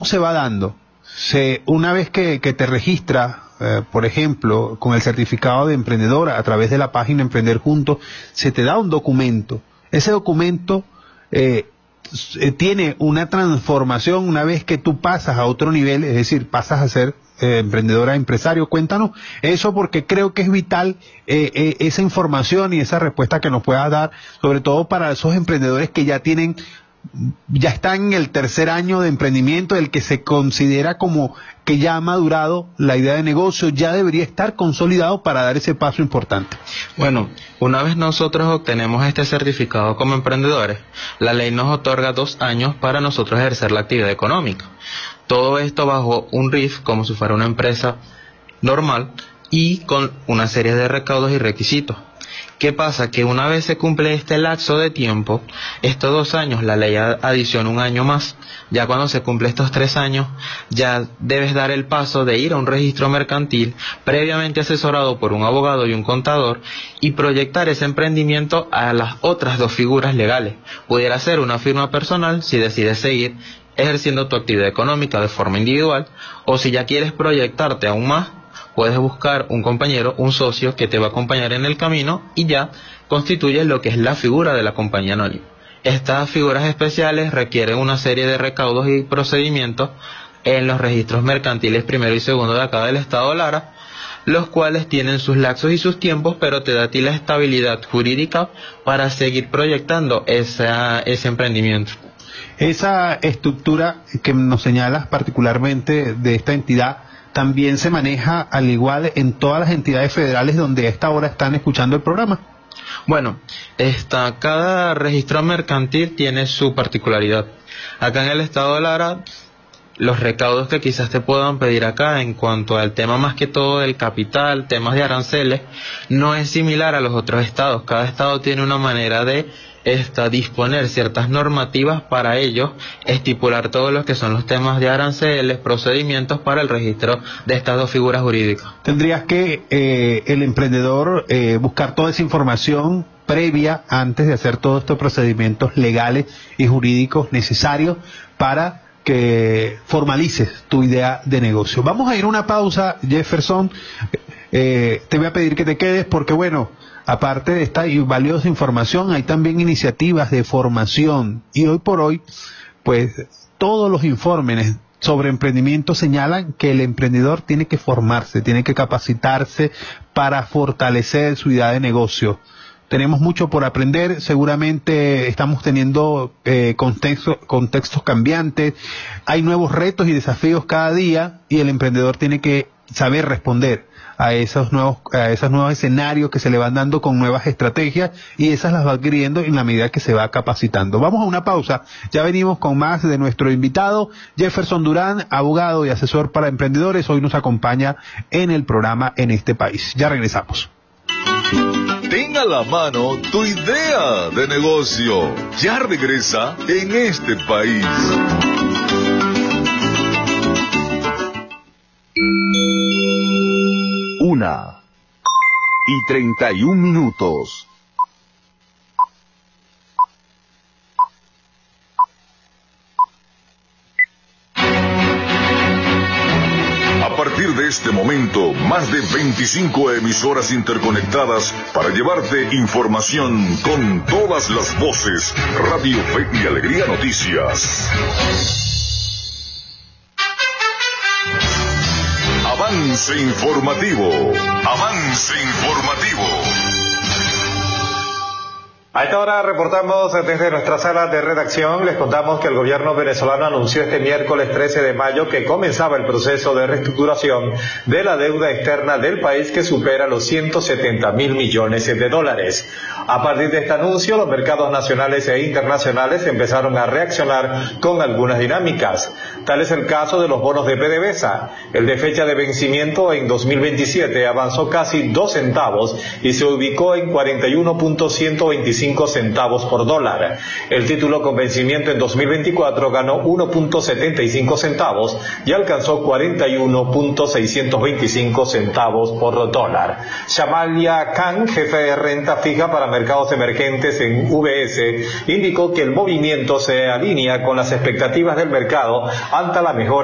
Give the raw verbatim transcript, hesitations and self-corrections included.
se va dando? Se, una vez que, que te registras, eh, por ejemplo, con el certificado de emprendedor a través de la página Emprender Juntos, se te da un documento. Ese documento eh, tiene una transformación una vez que tú pasas a otro nivel, es decir, pasas a ser eh, emprendedora, empresario. Cuéntanos eso, porque creo que es vital eh, eh, esa información y esa respuesta que nos puedas dar, sobre todo para esos emprendedores que ya tienen, ya están en el tercer año de emprendimiento, el que se considera como que ya ha madurado la idea de negocio, ya debería estar consolidado para dar ese paso importante. Bueno, una vez nosotros obtenemos este certificado como emprendedores, la ley nos otorga dos años para nosotros ejercer la actividad económica. Todo esto bajo un R I F, como si fuera una empresa normal, y con una serie de recaudos y requisitos. ¿Qué pasa? Que una vez se cumple este lapso de tiempo, estos dos años, la ley adiciona un año más. Ya cuando se cumple estos tres años, ya debes dar el paso de ir a un registro mercantil, previamente asesorado por un abogado y un contador, y proyectar ese emprendimiento a las otras dos figuras legales. Pudiera ser una firma personal, si decides seguir ejerciendo tu actividad económica de forma individual, o si ya quieres proyectarte aún más, puedes buscar un compañero, un socio que te va a acompañar en el camino y ya constituye lo que es la figura de la compañía anónima. Estas figuras especiales requieren una serie de recaudos y procedimientos en los registros mercantiles primero y segundo de acá del estado Lara, los cuales tienen sus lapsos y sus tiempos, pero te da a ti la estabilidad jurídica para seguir proyectando esa, ese emprendimiento. Esa estructura que nos señalas particularmente de esta entidad también se maneja al igual en todas las entidades federales donde a esta hora están escuchando el programa. Bueno, esta, cada registro mercantil tiene su particularidad. Acá en el estado de Lara, los recaudos que quizás te puedan pedir acá en cuanto al tema más que todo del capital, temas de aranceles, no es similar a los otros estados. Cada estado tiene una manera de Esta, disponer ciertas normativas para ellos, estipular todos los que son los temas de aranceles, procedimientos para el registro de estas dos figuras jurídicas. Tendrías que eh, el emprendedor eh, buscar toda esa información previa antes de hacer todos estos procedimientos legales y jurídicos necesarios para que formalices tu idea de negocio. Vamos a ir a una pausa, Jefferson. Eh, te voy a pedir que te quedes porque, bueno, aparte de esta valiosa información, hay también iniciativas de formación. Y hoy por hoy, pues, todos los informes sobre emprendimiento señalan que el emprendedor tiene que formarse, tiene que capacitarse para fortalecer su idea de negocio. Tenemos mucho por aprender, seguramente estamos teniendo eh, contexto, contextos cambiantes, hay nuevos retos y desafíos cada día y el emprendedor tiene que saber responder a esos nuevos a esos nuevos escenarios que se le van dando con nuevas estrategias y esas las va adquiriendo en la medida que se va capacitando. Vamos a una pausa, ya venimos con más de nuestro invitado, Jefferson Durán, abogado y asesor para emprendedores, hoy nos acompaña en el programa En Este País. Ya regresamos. Ten a la mano tu idea de negocio. Ya regresa En Este País. Una y treinta y un minutos. A partir de este momento, más de veinticinco emisoras interconectadas para llevarte información con todas las voces. Radio Fe y Alegría Noticias. Avance informativo. Avance informativo. A esta hora reportamos desde nuestra sala de redacción. Les contamos que el gobierno venezolano anunció este miércoles trece de mayo que comenzaba el proceso de reestructuración de la deuda externa del país, que supera los ciento setenta mil millones de dólares. A partir de este anuncio, los mercados nacionales e internacionales empezaron a reaccionar con algunas dinámicas. Tal es el caso de los bonos de PDVSA. El de fecha de vencimiento en dos mil veintisiete avanzó casi dos centavos y se ubicó en cuarenta y uno punto ciento veinticinco veinticinco centavos por dólar. El título con vencimiento en dos mil veinticuatro ganó uno punto setenta y cinco centavos y alcanzó cuarenta y uno punto seiscientos veinticinco centavos por dólar. Shamalia Khan, jefe de renta fija para mercados emergentes en U B S, indicó que el movimiento se alinea con las expectativas del mercado ante la mejora